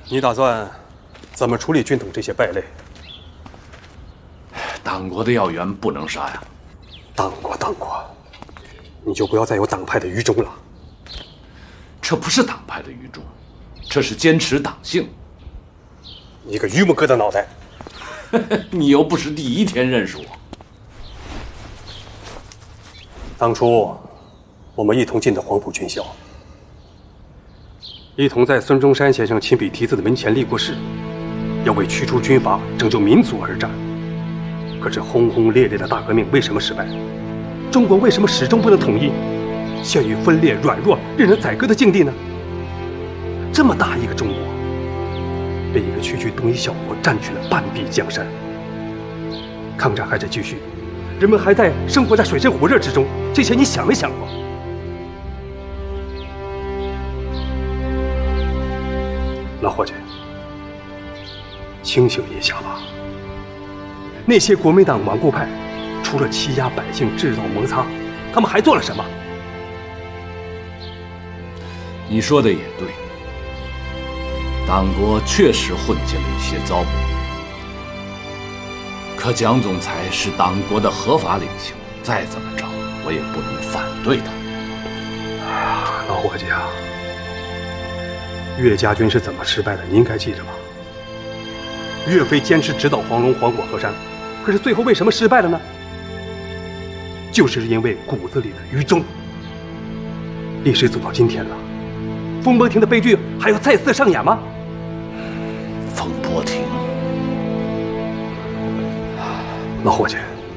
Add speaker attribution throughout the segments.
Speaker 1: 你打算怎么处理军统这些败类？
Speaker 2: 党国的要员不能杀呀。
Speaker 1: 党国，你就不要再有党派的愚忠了。
Speaker 2: 这不是党派的愚忠，这是坚持党性。
Speaker 1: 你个榆木疙瘩脑袋！
Speaker 2: 你又不是第一天认识我。
Speaker 1: 当初我们一同进的黄埔军校，一同在孙中山先生亲笔题字的门前立过誓，要为驱除军阀、拯救民族而战。可是轰轰烈烈的大革命为什么失败？中国为什么始终不能统一，陷于分裂、软弱、任人宰割的境地呢？这么大一个中国，被一个区区东夷小国占据了半壁江山。抗战还在继续，人们还在生活在水深火热之中，这些你想没想过？老伙计，清醒一下吧。那些国民党顽固派，除了欺压百姓、制造摩擦，他们还做了什么？
Speaker 2: 你说的也对，党国确实混进了一些糟粕。可蒋总裁是党国的合法领袖，再怎么着，我也不能反对他。
Speaker 1: 老伙计啊，岳家军是怎么失败的？你应该记着吧。岳飞坚持直捣黄龙、黄果河山，可是最后为什么失败了呢？就是因为骨子里的愚忠。历史走到今天了，风波亭的悲剧还要再次上演吗？
Speaker 2: 风波亭，
Speaker 1: 老伙计，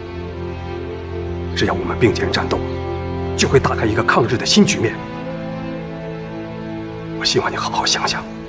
Speaker 1: 只要我们并肩战斗，就会打开一个抗日的新局面。我希望你好好想想。